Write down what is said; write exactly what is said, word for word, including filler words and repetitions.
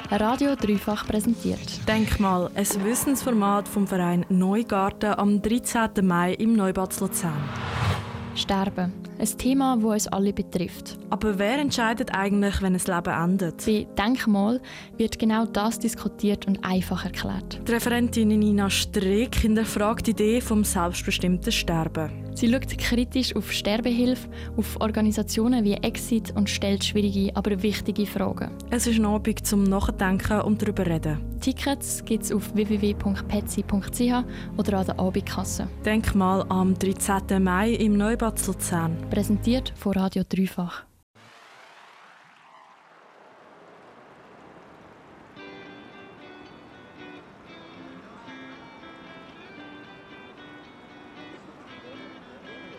Radio Dreifach präsentiert. Denkmal, ein Wissensformat vom Verein Neugarten am dreizehnten Mai im Neubad Luzern. Sterben. Ein Thema, das uns alle betrifft. Aber wer entscheidet eigentlich, wenn ein Leben endet? Bei Denkmal wird genau das diskutiert und einfach erklärt. Die Referentin Nina Streeck hinterfragt die Idee vom selbstbestimmten Sterben. Sie schaut kritisch auf Sterbehilfe, auf Organisationen wie Exit und stellt schwierige, aber wichtige Fragen. Es ist ein Abend zum Nachdenken und darüber reden. Tickets gibt es auf w w w punkt petzi punkt c h oder an der Abendkasse. Denkmal am dreizehnten Mai im Neubad Luzern. Präsentiert von Radio Dreifach.